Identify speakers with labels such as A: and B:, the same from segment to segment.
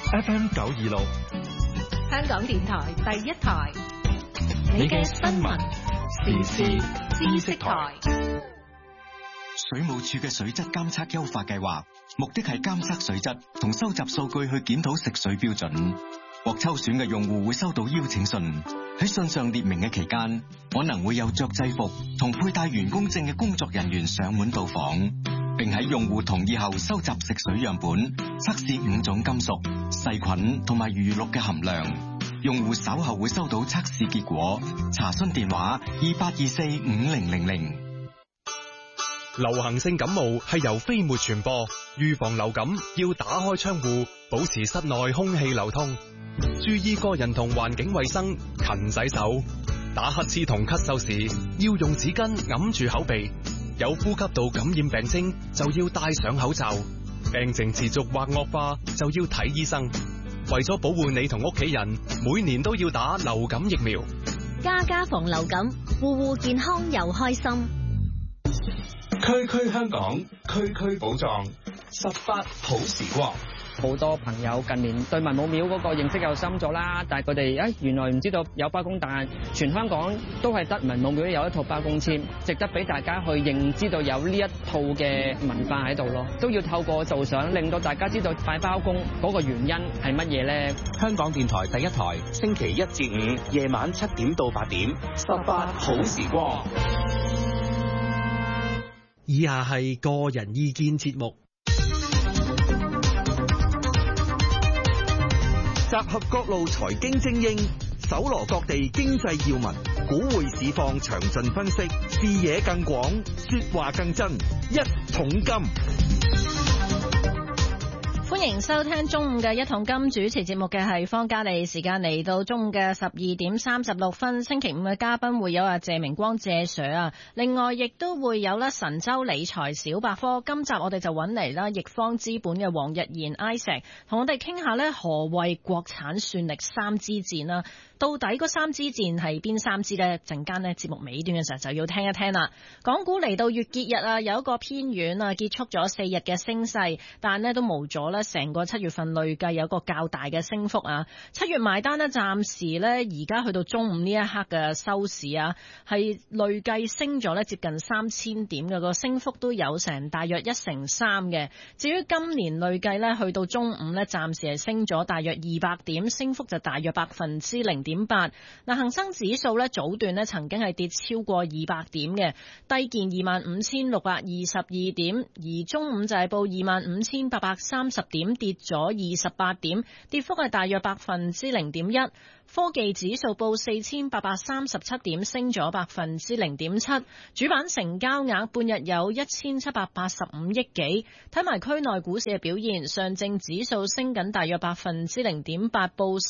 A: FM 926，
B: 香港電台第一台，你嘅新聞時事知識台。
C: 水務署嘅水質監測優化計劃，目的係監測水質同收集數據去檢討食水標準。獲抽選嘅用戶會收到邀請信，喺信上列明嘅期間，可能會有着制服同佩戴員工證嘅工作人員上門到訪，並喺用戶同意後收集食水樣本，測試5種金屬、細菌同埋餘氯嘅含量。用戶稍後會收到測試結果。查詢電話28245000。
D: 流行性感冒係由飛沫傳播，預防流感要打開窗戶，保持室內空氣流通，注意個人同環境衛生，勤洗手。打乞嗤同咳嗽時要用紙巾揞住口鼻，有呼吸道感染病徵就要戴上口罩，病情持續或惡化就要睇醫生。為咗保護你同屋企人，每年都要打流感疫苗。
E: 家家防流感，戶戶健康又開心。
A: 區區香港，區區寶藏，18好時光。
F: 好多朋友近年對文武廟嗰個認識又深咗啦，但係佢哋原來唔知道有包公，但係全香港都係得文武廟有一套包公籤，值得俾大家去認知到有呢一套嘅文化喺度咯，都要透過導賞令到大家知道拜包公嗰個原因係乜嘢咧。
A: 香港電台第一台，星期1至5夜晚7點到8點，18好時光。
G: 以下係個人意見節目，
H: 集合各路財經精英，搜羅各地經濟要聞，股匯市況詳盡分析，視野更廣，說話更真，一桶金。
B: 歡迎收聽中午嘅一桶金，主持節目嘅係方嘉莉。時間嚟到中午嘅12點36分，星期五嘅嘉賓會有謝明光謝 Sir 啊，另外亦都會有神州理財小百科。今集我哋就揾嚟啦，易方資本嘅黃日賢 Isaac 同我哋傾下呢何謂國產算力3支箭啦。到底嗰3支箭係邊3支呢？陣間呢節目尾段嘅時候就要聽一聽啦。港股嚟到月結日啊，有一個偏軟啊，結束咗4日嘅升勢，但呢都冇咗呢成個7月份累計有一個較大嘅升幅啊。7月埋單呢，暫時呢而家去到中午呢一刻嘅收市啊，係累計升咗呢接近3000點嘅，個升幅都有成大約1成3嘅。至於今年累計呢，去到中午呢，暫時係升咗大約200點，升幅就大約0.8%。嗱，恒生指數咧早段咧曾經係跌超過200點嘅，低見25,622點，而中午就係報25,830點，跌咗28點，跌幅係大約0.1%。科技指數報4,837點，升咗0.7%。主板成交額半日有1,785億幾。睇埋區內股市嘅表現，上證指數升緊大約0.8%，報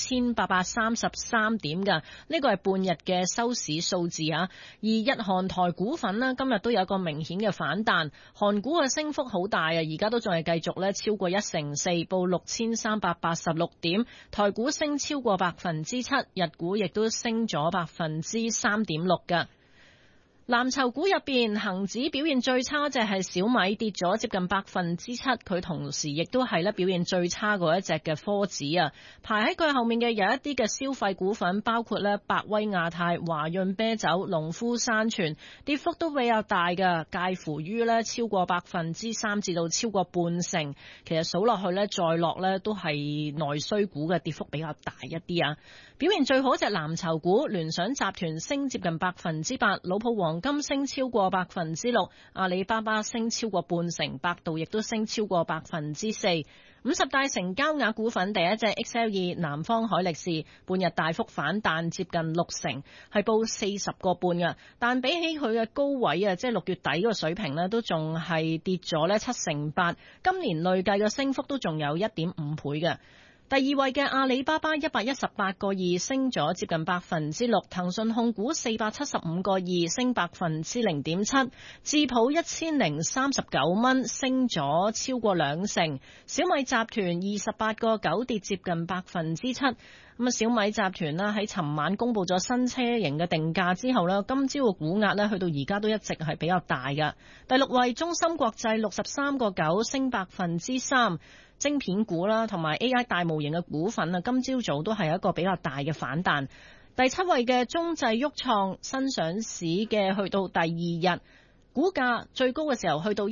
B: 3,833點㗎。呢個係半日嘅收市數字啊。而日韓台股份呢，今日都有個明顯嘅反彈，韓股嘅升幅好大啊，而家都仲係繼續咧超過1成4，報6,386點。台股升超過7%，日股亦都升咗3.6%㗎。藍籌股入邊，恒指表現最差就係小米，跌咗接近7%，佢同時亦都係咧表現最差嗰一隻嘅科指啊。排喺佢後面嘅有一啲嘅消費股份，包括咧百威亞太、華潤啤酒、農夫山泉，跌幅都比較大嘅，介乎於咧超過3%至到超過半成。其實數落去咧，再落咧都係內需股嘅跌幅比較大一啲啊。表現最好隻藍籌股，聯想集團升接近8%，老普黃金升超過6%，阿里巴巴升超過半成，百度亦都升超過4%。50大成交額股份第一隻 XL2 南方海力士，半日大幅反彈接近6成，係報40個半嘅。但比起佢嘅高位啊，即係6月底個水平呢，都仲係跌咗呢7成8。今年累計嘅升幅都仲有1.5倍嘅。第二位嘅阿里巴巴118個2升咗接近6%，騰訊控股475個2升0.7%，智普1039蚊升咗超過2成，小米集團28個9跌接近7%。咁啊，小米集團啦喺尋晚公布咗新車型嘅定價之後咧，今朝嘅股額咧去到而家都一直係比較大嘅。第六位中芯國際63個9升3%， 晶片股啦，同埋 AI 大模型嘅股份啊，今朝早都係一個比較大嘅反彈。第7位嘅中製旭創新上市嘅，去到第2日。股價最高嘅時候去到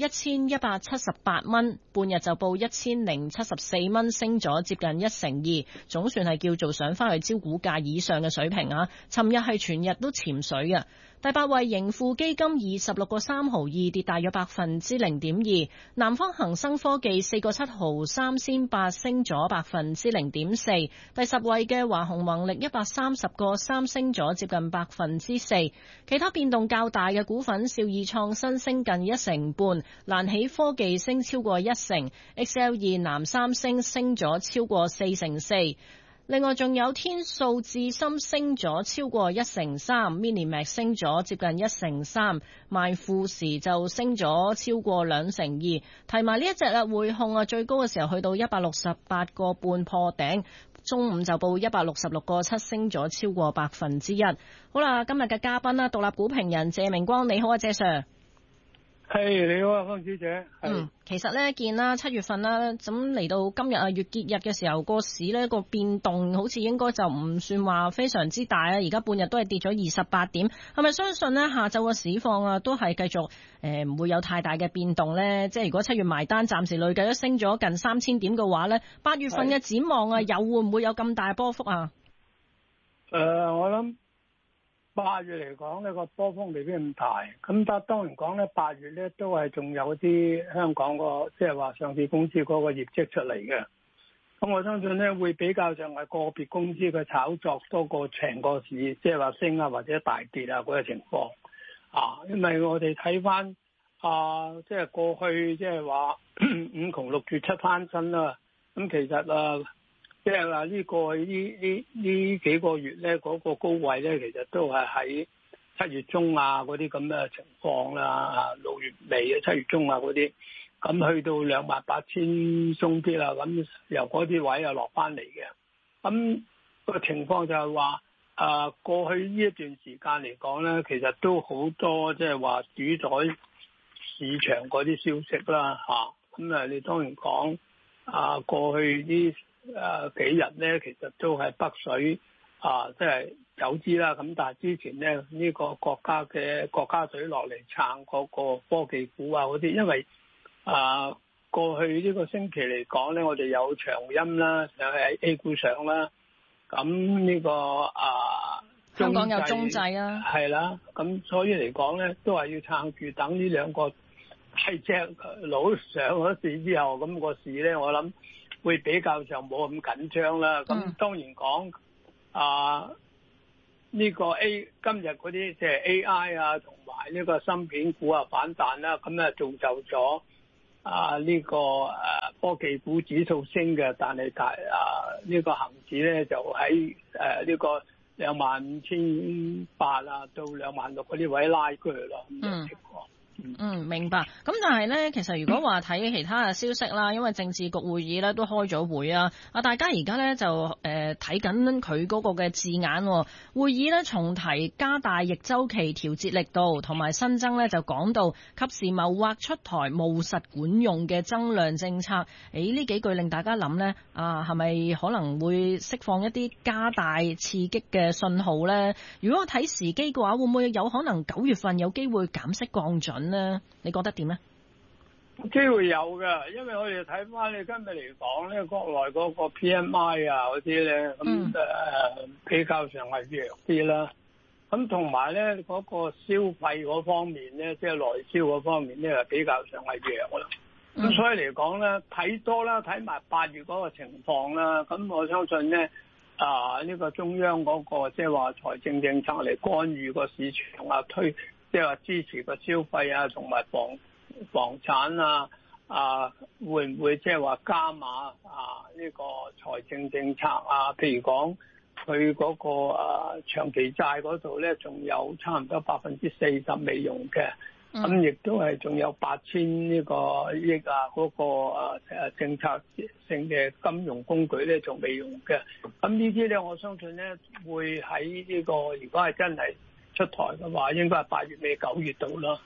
B: 1178蚊，半日就報1074蚊，升咗接近1成2，總算係叫做上返去招股價以上嘅水平啊！尋日係全日都潛水嘅。第8位盈富基金26個3毫2，跌大約0.2%。南方恒生科技4個7毫3仙8，升咗0.4%。第10位嘅華虹宏力130個3，升咗接近4%。其他變動較大嘅股份，兆易創新升近1成半，蘭喜科技升超過1成 ，XL2 南三星升咗超過4成4。另外仲有天數智深升咗超過1成3，Minimax 升咗接近1成3，賣富時就升咗超過2成2。提埋呢一隻啦，匯控啊，最高嘅時候去到168個半破頂，中午就報166個7，升咗超過1%。好啦，今日嘅嘉賓啦，獨立股評人謝明光，你好啊，謝 Sir。
I: 係你好啊，方小姐。
B: 其實呢見啦，7月份啦，咁嚟到今日啊，月結日嘅時候，個市呢個變動好似應該就唔算話非常之大啊。而家半日都係跌咗28點，係咪相信呢下晝嘅市況啊都係繼續唔會有太大嘅變動呢？即係如果7月埋單，暫時累計都升咗近3000點嘅話呢，8月份嘅展望啊，又會唔會有咁大波幅啊？
I: 我諗8月嚟講呢個波峰未必咁大，咁但當然講咧8月咧都係仲有啲香港個即係話上市公司嗰個業績出嚟嘅，咁我相信咧會比較上係個別公司嘅炒作多過成個市，即係話升啊或者大跌啊嗰個情況啊，因為我哋睇翻即係過去即係話5窮6絕7翻身啦，咁其實即係話呢個呢幾個月咧，嗰個高位咧，其實都係喺7月中啊嗰啲咁嘅情況啦，6月尾啊7月中啊嗰啲，咁去到28,000鬆啲啦，咁由嗰啲位又落翻嚟嘅，咁個情況就係話過去呢一段時間嚟講咧，其實都好多即係話主宰市場嗰啲消息啦嚇，咁你當然講過去呢幾日咧，其實都係北水即係走資啦。咁但係之前咧呢個國家隊落嚟撐嗰個科技股啊嗰啲，因為過去呢個星期嚟講咧，我哋有長陰啦，就喺 A 股上啦。咁呢個
B: 香港有中製啊，
I: 係啦。咁所以嚟講咧，都係要撐住，等呢兩個大隻佬上咗市之後，咁個市咧，我諗會比較上冇咁緊張啦。咁當然講呢個今日嗰啲即係 AI 啊，同埋呢個芯片股啊反彈啦，咁啊造就咗呢個科技股指數升嘅，但係呢個恒指咧就喺呢個25,800到26,000嗰啲位拉鋸咯，咁嘅情況。
B: 明白。咁但係呢，其實如果話睇其他嘅消息啦，因為政治局會議呢都開咗會啊，大家而家呢就睇緊佢嗰個嘅字眼。會議呢重提加大逆周期調節力度，同埋新增呢就講到及時謀劃出台務實管用嘅增量政策。呢幾句令大家諗呢，係咪可能會釋放一啲加大刺激嘅信號呢？如果我睇時機嘅話，會唔會有可能9月份有機會減息降準呢？你覺得點呢？
I: 機會有嘅，因為我哋睇翻你今日嚟講咧，國內嗰個 PMI 啊嗰啲咧，咁比較上係弱啲啦。咁同埋咧嗰個消費嗰方面咧，即係內銷嗰方面咧，係比較上係弱啦。咁所以嚟講咧，睇多啦，睇埋8月嗰個情況啦。咁我相信咧，呢個中央嗰個即係話財政政策嚟干預個市場啊，即係話支持個消費啊，同埋房產會唔會即係話加碼呢個財政政策啊？譬如講佢嗰個長期債嗰度咧，仲有差唔多40%未用嘅，咁亦都係仲有8,000呢個億嗰個政策性嘅金融工具咧，仲未用嘅。咁呢啲咧，我相信咧會喺呢個如果係真係出台嘅話，應該係8月尾9月度啦嚇。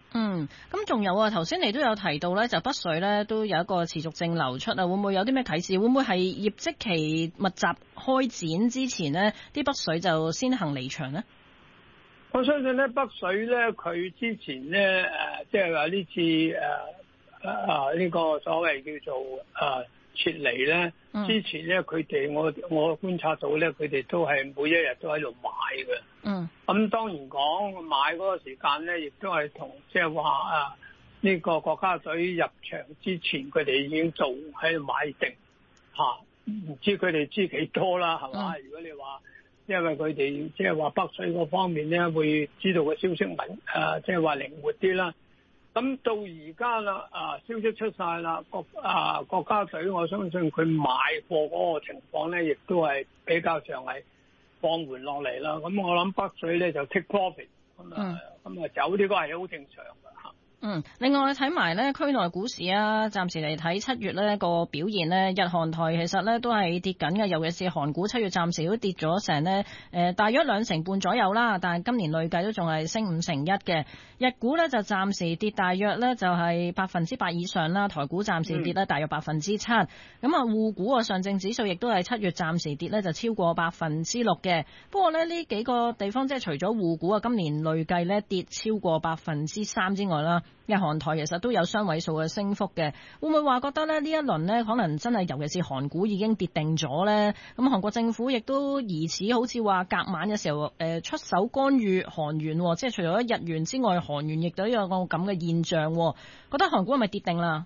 B: 咁仲有啊，頭先你都有提到咧，就北水咧都有一個持續淨流出啊，會唔會有啲咩啟示？會唔會係業績期密集開展之前呢啲北水就先行離場呢？
I: 我相信咧，北水咧佢之前咧即係話呢次呢個所謂叫做撤離咧，之前咧佢哋我觀察到咧，佢哋都係每一日都喺度買嘅。咁當然講買嗰個時間咧，亦都係同即係話呢個國家隊入場之前，佢哋已經做喺度買定唔知佢哋知幾多啦，係嘛？如果你話因為佢哋即係話北水嗰方面咧，會知道個消息即係話靈活啲啦。咁到而家啦，消息出晒啦，國家隊我相信佢買貨嗰個情況咧，亦都係比較上係放緩落嚟啦。咁我諗北水咧就 take profit，咁走呢個係好正常嘅。
B: 另外睇埋咧區內股市啊，暫時嚟睇7月呢個表現呢，日韓台其實咧都係跌緊嘅，尤其是韓股7月暫時都跌咗成呢大約2成半左右啦，但係今年累計都仲係升5%嘅。日股呢就暫時跌大約呢就係8%以上啦，台股暫時跌呢大約7%。咁滬股啊上證指數亦都係7月暫時跌呢就超過6%嘅。不過呢幾個地方即係除咗滬股啊，今年累計呢跌超過3%之外啦，日韓台其實都有雙位數嘅升幅嘅。會唔會話覺得呢一輪呢可能真係尤其是韓股已經跌定咗呢？咁韓國政府亦都疑似好似話隔晚嘅時候出手干預韓元，即係除咗日元之外，韓元亦都有個咁嘅現象。覺得韓股係咪跌定啦？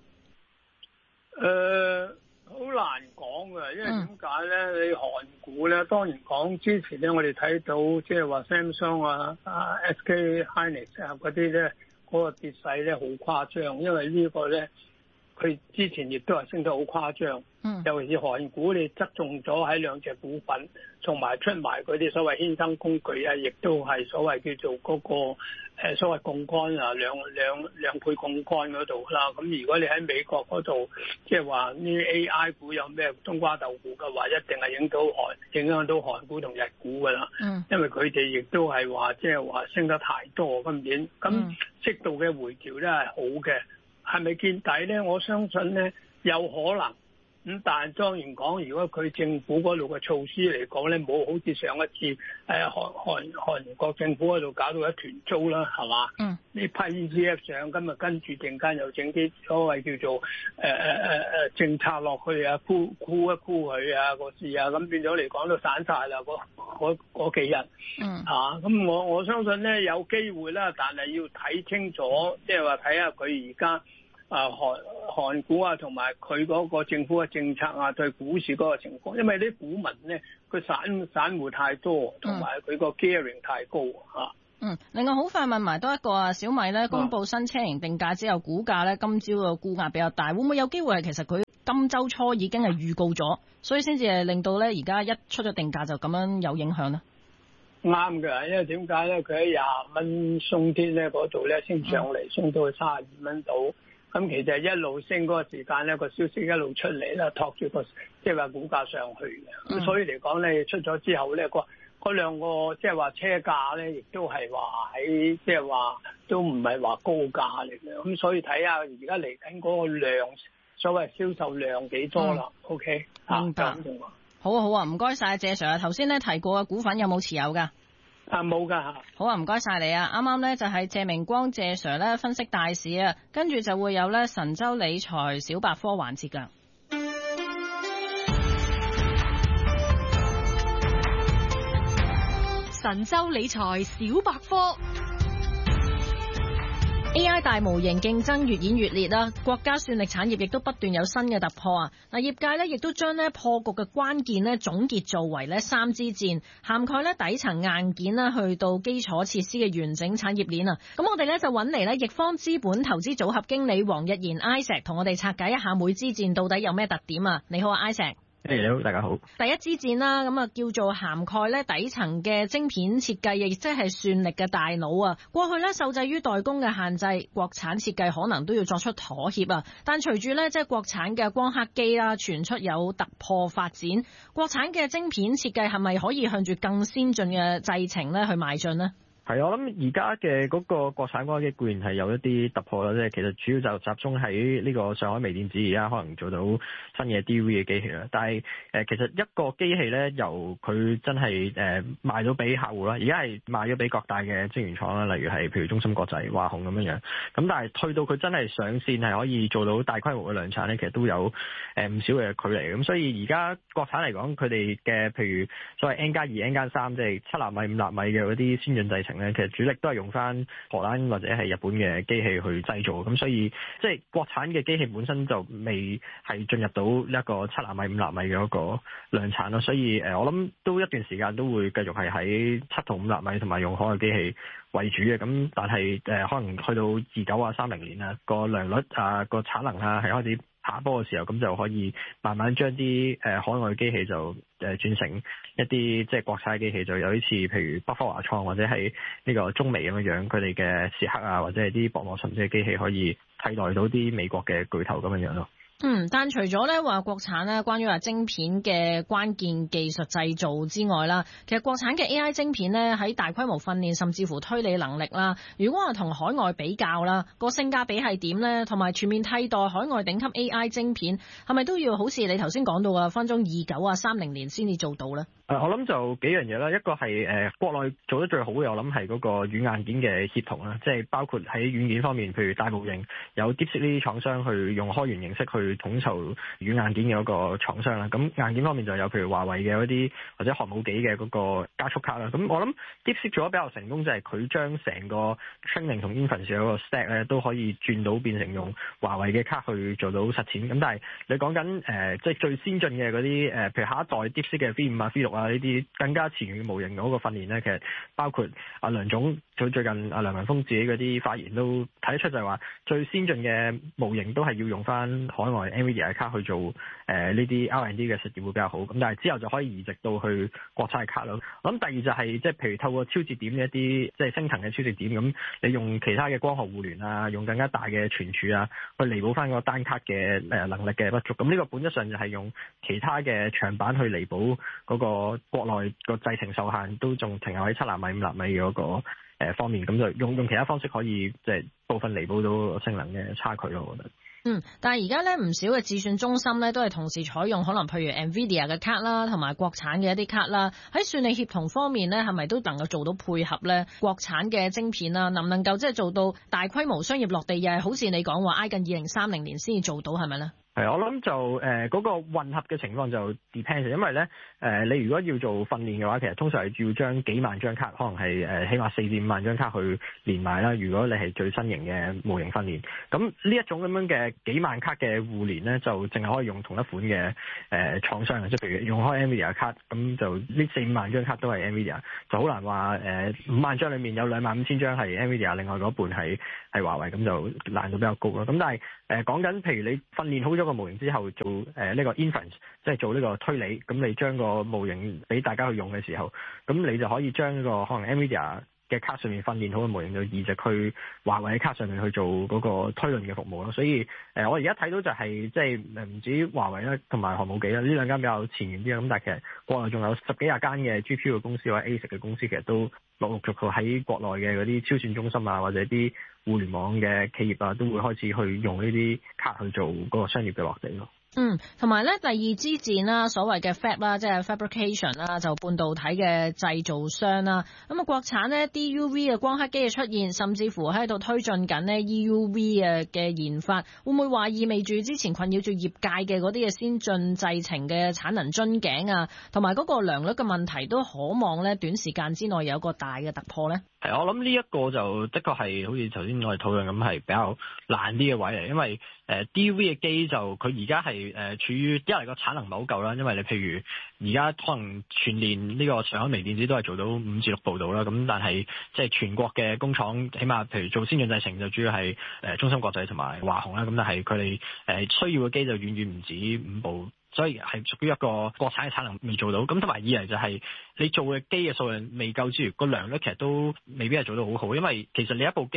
I: 好難講嘅，因為點解咧？你韓股咧，當然講之前咧，我哋睇到即係話 Samsung SK Hynix 嗰啲咧，嗰個跌勢咧好誇張，因為呢個咧佢之前亦都係升得好誇張。尤其是韓股，你側重咗喺2隻股份，同埋出埋嗰啲所謂衍生工具啊，亦都係所謂叫做嗰個所謂槓桿啊，兩倍槓桿嗰度啦。咁如果你喺美國嗰度，即係話呢 AI 股有咩冬瓜豆腐嘅話，一定係影響到韓股同日股噶啦。因為佢哋亦都係話即係話升得太多今年，咁適度嘅回調咧係好嘅，係咪見底咧？我相信咧有可能。咁但係當然講，如果佢政府嗰度嘅措施嚟講咧，冇好似上一次韓國政府嗰度搞到一團糟啦，係嘛？呢批 ETF 上，今日跟住陣間又整啲所謂叫做政策落去啊，箍一箍佢啊個市啊，咁變咗嚟講都散晒啦，嗰幾日咁我相信咧有機會啦，但係要睇清楚，即係話睇下佢而家。韓股啊，同埋佢嗰個政府嘅政策啊，對股市嗰個情況，因為啲股民咧，佢散戶太多，同埋佢個 gearing 太高
B: 另外好快問埋多一個啊，小米咧公布新車型定價之後，股價咧今朝嘅沽壓比較大，會唔會有機會係其實佢今週初已經係預告咗，所以先至係令到咧而家一出咗定價就咁樣有影響呢？
I: 啱嘅，因為點解咧？佢喺20蚊鬆啲咧嗰度咧升上嚟，升到去32蚊度。咁其實一路升嗰個時間咧，個消息一路出嚟啦，托住個即係話股價上去嘅。咁所以嚟講咧，出咗之後咧，嗰兩個即係話車價咧，亦都係話喺即係話都唔係話高價嚟嘅。咁所以睇下而家嚟緊嗰個量，所謂銷售量幾多啦？OK，
B: 明白。好啊，唔該晒謝 Sir 啊。頭先咧提過嘅股份有冇持有㗎？
I: 冇噶。
B: 好啊，唔該晒你啊！啱啱咧就係謝明光謝 Sir 咧分析大市啊，跟住就會有咧神州理財小百科環節噶。
J: 神州理財小百科。
B: AI 大模型競爭越演越烈啦，國家算力產業亦都不斷有新嘅突破啊！嗱，業界咧亦都將咧破局嘅關鍵咧總結做為咧3支箭，涵蓋咧底層硬件啦，去到基礎設施嘅完整產業鏈啊！咁我哋咧就揾嚟咧易方資本投資組合經理黃日賢 Isaac 同我哋拆解一下每支箭到底有咩特點啊！你好啊 Isaac。
K: 你好，大家好。
B: 第一支箭啦，咁啊叫做涵蓋咧底層嘅晶片設計，亦即係算力嘅大腦啊。過去咧受制於代工嘅限制，國產設計可能都要作出妥協啊。但隨住咧即係國產嘅光刻機啦傳出有突破發展，國產嘅晶片設計係咪可以向住更先進嘅製程咧去邁進呢？
K: 係，我諗而家嘅嗰個國產光刻機固然係有一啲突破啦，即係其實主要就集中喺呢個上海微電子而家可能做到新嘅 DUV 嘅機器啦。但係其實一個機器咧，由佢真係賣到俾客戶啦，而家係賣咗俾各大嘅晶圓廠啦，例如係譬如中芯國際、華虹咁樣樣。咁但係去到佢真係上線係可以做到大規模嘅量產咧，其實都有唔少嘅距離。咁所以而家國產嚟講，佢哋嘅譬如所謂 N+2、N+3，即係7納米、5納米嘅嗰啲先進製程咧，其實主力都係用翻荷蘭或者係日本嘅機器去製造。咁所以即係國產嘅機器本身就未係進入到一個7納米、5納米嘅一個量產咯。所以我諗都一段時間都會繼續係喺7同5納米同埋用海外機器為主嘅。咁但係可能去到29啊、30年啊，個良率啊、個產能啊係開始下波嘅時候，咁就可以慢慢將啲海外機器就轉成一啲即係國產機器，就有啲似譬如北科華創或者係呢個中微咁樣樣，佢哋嘅時刻啊或者係啲薄膜甚至嘅機器可以替代到啲美國嘅巨頭咁樣樣咯。
B: 但除咗咧話國產咧，關於話晶片嘅關鍵技術製造之外啦，其實國產嘅 AI 晶片咧喺大規模訓練甚至乎推理能力啦，如果話同海外比較啦，個性價比係點咧？同埋全面替代海外頂級 AI 晶片，係咪都要好似你頭先講到嘅分鐘29啊、30年先至做到咧？
K: 我諗就幾樣嘢啦，一個係國內做得最好嘅，我諗係嗰個軟硬件嘅協同啦，即係包括喺軟件方面，譬如大模型有 DeepSeek 呢啲廠商去用開源形式去統籌軟硬件嘅嗰個廠商啦。咁硬件方面就有譬如華為嘅嗰啲或者寒武紀嘅嗰個加速卡啦。咁我諗 DeepSeek 做得比較成功就係佢將成個 training 同 inference 嗰個 stack 咧都可以轉到變成用華為嘅卡去做到實踐。咁但係你講緊即係最先進嘅嗰啲譬如下一代 DeepSeek 嘅 V5 啊 V6啊呢啲更加前沿嘅模型嗰個訓練咧，其實包括阿梁總最近阿梁文峰自己嗰啲發言都睇得出，就係話最先進嘅模型都係要用翻海外 NVIDIA 嘅卡去做呢啲 R&D 嘅實驗會比較好。咁但係之後就可以移植到去國產嘅卡咯。咁第二就係即係譬如透過超節點嘅一啲即係星層嘅超節點，咁你用其他嘅光學互聯啊，用更加大嘅存儲啊，去彌補翻個單卡嘅能力嘅不足。咁呢個本質上就係用其他嘅長板去彌補嗰個國內個製程受限，都仲停留喺7納米、5納米嗰個方面，咁就用其他方式可以即係部分彌補到性能嘅差距咯，我覺得。
B: 但係而家咧唔少嘅計算中心咧都係同時採用可能譬如 NVIDIA 嘅卡啦，同埋國產嘅一啲卡啦。喺算力協同方面咧，係咪都能夠做到配合咧？國產嘅晶片啦，能唔能夠即係做到大規模商業落地？又係好似你講話挨近2030年先至做到，係咪咧？
K: 係，我諗就嗰個混合嘅情況就 depends， 因為咧你如果要做訓練嘅話，其實通常係要將幾萬張卡，可能係起碼4至5萬張卡去連埋啦。如果你係最新型嘅模型訓練，咁呢一種咁樣嘅幾萬卡嘅互聯咧，就淨係可以用同一款嘅廠商，即係譬如用開 NVIDIA 卡，咁就呢4、5萬張卡都係 NVIDIA， 就好難話5萬張裡面有25,000張係 NVIDIA， 另外嗰半係華為，咁就難度比較高咯。咁但係講緊譬如你訓練好咗個模型之後做呢個 inference， 即係做呢個推理，咁你將個模型俾大家去用嘅時候，咁你就可以將呢個可能 NVIDIA 嘅卡上面訓練好嘅模型就移植去華為嘅卡上面去做嗰個推論嘅服務咯。所以我而家睇到就係即係唔止於華為啦，同埋寒武紀啦，呢兩間比較前沿啲啦。咁但係其實國內仲有10幾廿間嘅 GPU 嘅公司或者 ASIC 嘅公司，其實都陸陸續續喺國內嘅嗰啲超算中心啊，或者啲互聯網嘅企業啊，都會開始去用呢啲卡去做嗰個商業嘅落地咯。
B: 同埋咧第二支箭啦，所謂嘅 Fab 啦，即係 Fabrication 啦，就半導體嘅製造商啦。咁啊，國產咧 DUV 嘅光刻機嘅出現，甚至乎喺度推進緊呢 EUV 嘅研發，會唔會話意味住之前困擾住業界嘅嗰啲嘅先進製程嘅產能樽頸啊，同埋嗰個良率嘅問題，都可望咧短時間之內有個大嘅突破咧？
K: 係，我諗呢一個就的確係好似頭先我哋討論咁，係比較難啲嘅位嚟，因為DUV 嘅機就佢而家係處於一嚟個產能唔係好夠啦，因為你譬如而家可能全年呢個上海微電子都係做到5至6部度啦，咁但係即係全國嘅工廠，起碼譬如做先進製程就主要係中芯國際同埋華虹啦，咁但係佢哋需要嘅機就遠遠唔止5部。所以係屬於一個國產嘅產能未做到，咁同埋二嚟就係你做嘅機嘅數量未夠之餘，個良率其實都未必係做到好好，因為其實你一部機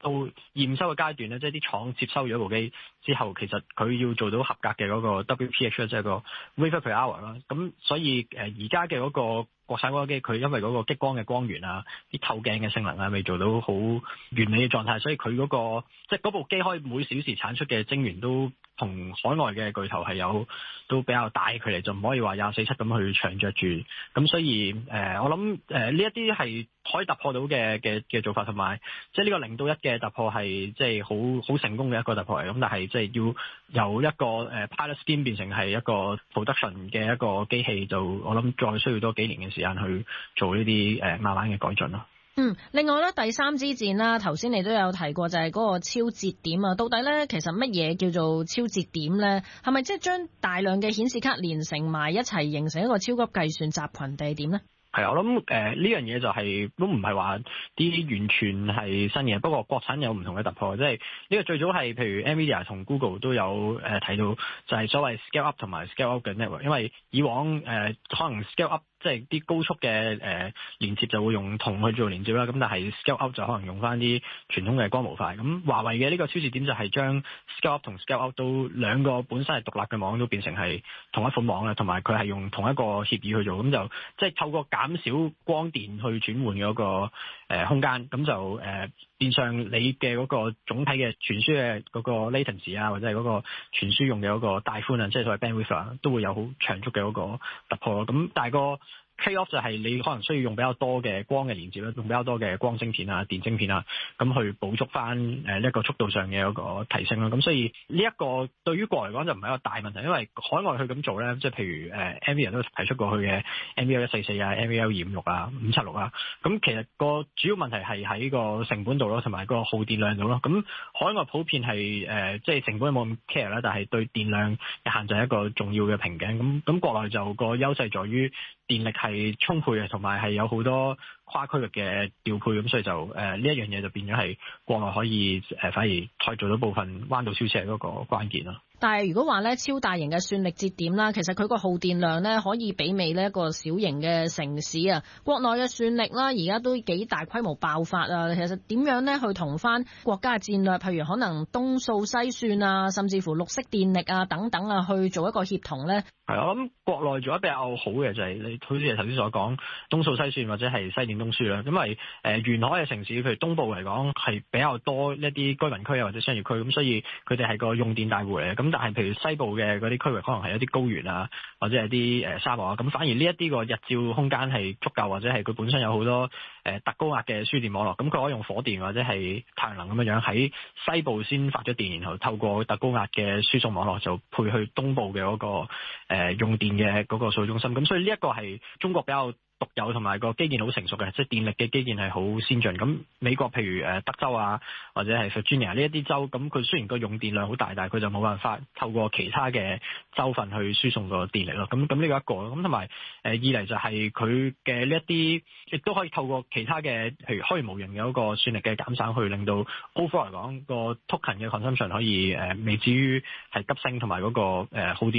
K: 到驗收嘅階段咧，即係啲廠接收咗部機之後，其實佢要做到合格嘅嗰個 WPH 即係個 wafer per hour 啦。咁所以而家嘅嗰個國產嗰個機，佢因為嗰個激光嘅光源啊、啲透鏡嘅性能啊，未做到好完美嘅狀態，所以佢嗰個即係嗰部機可以每小時產出嘅晶圓都同海外嘅巨頭係有都比較大距離，就唔可以話24/7咁去長着住。咁所以我諗呢一啲係可以突破到嘅做法，同埋即係呢個0到1嘅突破係即係好成功嘅一個突破嚟。咁但係即係要由一個pilot scheme 變成係一個 production 嘅一個機器，就我諗再需要多幾年嘅時間去做呢啲慢慢嘅改進咯。
B: 另外咧，第三支箭啦，頭先你都有提過，就係嗰個超節點啊。到底咧，其實乜嘢叫做超節點咧？係咪即係將大量嘅顯示卡連成埋一齊，形成一個超級計算集群，定係點咧？
K: 係啊，我諗呢樣嘢就係都唔係話啲完全係新嘅，不過國產有唔同嘅突破，即係呢個最早係譬如 NVIDIA 同 Google 都有提到，就係所謂 scale up 同埋 scale out 嘅 network， 因為以往可能 scale up 即係啲高速嘅連接就會用銅去做連接啦，咁但係 scale out 就可能用翻啲傳統嘅光模塊。咁華為嘅呢個超節點就係將 scale up 同 scale out 都兩個本身係獨立嘅網都變成係同一款網啦，同埋佢係用同一個協議去做，咁就即係透過減少光電去轉換嗰個空間，咁就變相你嘅嗰個總體嘅傳輸嘅嗰個 latency 啊，或者係嗰個傳輸用嘅嗰個帶寬啊，即係所謂 bandwidth 啊，都會有好長足嘅嗰個突破咯。咁但係個trade off 就係你可能需要用比較多嘅光嘅連接啦，用比較多嘅光晶片啊、電晶片啊，咁去補足翻呢一個速度上嘅一個提升啦。咁所以呢一個對於國嚟講就唔係一個大問題，因為海外去咁做咧，即係譬如NVIDIA 都提出過去嘅 NVL144啊、NVL256啊、576啊，咁其實個主要問題係喺個成本度咯，同埋個耗電量度咯。咁海外普遍係即係成本冇咁 care 啦，但係對電量嘅限制係一個重要嘅瓶頸。咁國內就個優勢在於電力係充沛嘅，同埋係有好多跨區域嘅調配，咁所以就呢一樣嘢就變咗係國內可以反而可以做到部分彎道超車嗰個關鍵咯。
B: 但係如果話咧超大型嘅算力節點啦，其實佢個耗電量咧可以媲美呢一個小型嘅城市啊。國內嘅算力啦，而家都幾大規模爆發啊。其實點樣咧去同翻國家嘅戰略，譬如可能東數西算啊，甚至乎綠色電力啊等等啊，去做一個協同咧？
K: 係我諗國內做得比較好嘅就係你好似你頭先所講東數西算或者係西電東輸啦。因為沿海嘅城市，譬如東部嚟講係比較多一啲居民區啊或者商業區，咁所以佢哋係個用電大戶嚟嘅。咁但係譬如西部嘅嗰啲區域可能係一啲高原啊，或者係啲沙漠啊，咁反而呢一啲個日照空間係足夠，或者係佢本身有好多特高壓嘅輸電網絡，咁佢可以用火電或者係太陽能咁樣喺西部先發咗電，然後透過特高壓嘅輸送網絡就配去東部嘅嗰個用電嘅嗰個數據中心。咁所以呢一個係中國比較獨有，同埋個基建好成熟嘅，即係電力嘅基建係好先進。咁美國譬如德州啊，或者係 Virginia 呢一啲州，咁佢雖然個用電量好大，但係佢就冇辦法透過其他嘅州份去輸送個電力咯。咁呢個一個，咁同埋二嚟就係佢嘅呢一啲，亦都可以透過其他嘅譬如開源無形嘅嗰個算力嘅減省，去令到 overall 嚟講個 token 嘅 consumption 可以未至於係急升，同埋嗰個耗電